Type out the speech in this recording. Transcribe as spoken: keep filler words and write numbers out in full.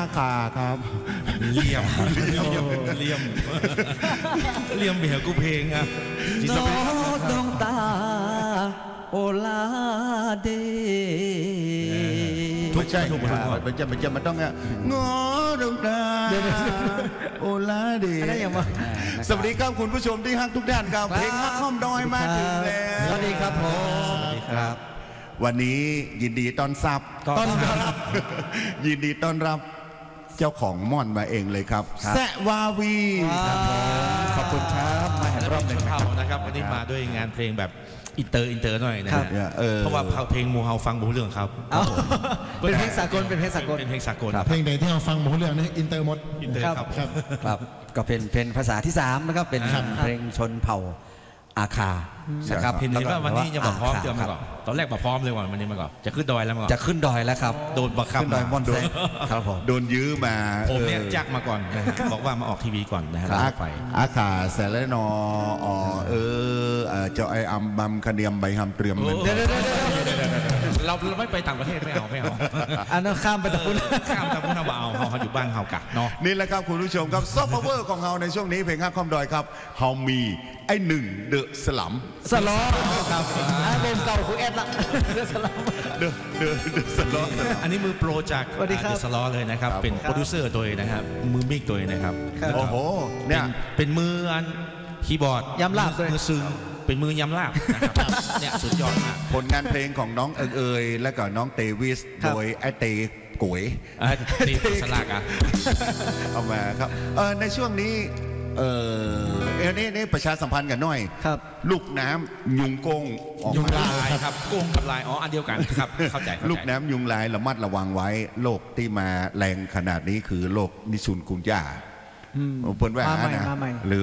ขาครับเลี่ยมเลี่ยมเลี่ยมเลี่ยมเบียกูเพลงอ่ะน้องดวงตาโอลาเดทุกใช่ทุกคนมันจะมันจะมันต้องอ่ะงอดวงตาโอลาเดสวัสดีครับคุณผู้ชมที่ฮักทุกท่านครับเพลงฮักข้อมดอยมาถึงแล้วสวัสดีครับผมสวัสดีครับวันนี้ยินดีต้อนรับต้อนรับยินดีต้อนรับเจ้าของม่อนมาเองเลยครับแซะวาวีขอบคุณครับมาเห็นรอบหนึ่งนะครับนะครับวันนี้มาด้วยงานเพลงแบบอินเตอร์อินเตอร์หน่อยนะเพราะว่าเพลงมูเฮาฟังบูเรื่องครับเป็นเพลงสากลเป็นเพลงสากลเป็นเพลงสากลเพลงไหนที่เราฟังบูเรื่องนี่อินเตอร์หมดอินเตอร์ครับครับก็เป็นเป็นภาษาที่สามนะครับเป็นเพลงชนเผ่าอาคานะครับเห็นว่าวันนี้ยังบอกพร้อมเตรียมมาก่อนตอนแรกบอกพร้อมเลยวันวันนี้มาก่อนจะขึ้นดอยแล้วมาก่อนจะขึ้นดอยแล้วครับโดนบังคับขึ้นดอยมอนเซครับผมโดนยื้อมาผมเนี่ยจักมาก่อนบอกว่ามาออกทีวีก่อนนะครับไปอาคาแสลนออ๋อเออเจ้าไออัมบัมคเนียมใบฮัมเตรียมเดี๋ยวเราเราไม่ไปต่างประเทศไม่เอาไม่เอาอันนั้นข้ามไปตะกุนข้ามตะกุนเอาเอาเขาอยู่บ้านเฮากะเนาะนี่แหละครับคุณผู้ชมครับซอฟต์พาวเวอร์ของเฮาในช่วงนี้เพลงฮักคอมดอยครับเฮามีไอหนึ่งเดอะสลัมสล้อครับวงเก่าคุณเอ็ดละเดอะสลัมเดอะเดอะเดอะสล้ออันนี้มือโปรจากเดอะสล้อเลยนะครับเป็นโปรดิวเซอร์ตัวเองนะครับมือมิกตัวเองนะครับโอ้โหเนี่ยเป็นมืออันคีย์บอร์ดยำลาบมือซึ้งเป็นมือยำลาบนะครับเนี่ยสุดยอดมากผลงานเพลงของน้องเอิงเอยและก็น้องเตวิสโดยไอเตก๋วยตีสลากอ่ะเอามาครับเออในช่วงนี้เออเอนี่นี่ประชาสัมพันธ์กันหน่อยครับลูกน้ำยุงกงยุงลายครับกงกับลายอ๋ออันเดียวกันครับเข้าใจลูกน้ำยุงลายระมัดระวังไว้โรคที่มาแรงขนาดนี้คือโรคนิชุนกุญญาเปิดว่านะหรือ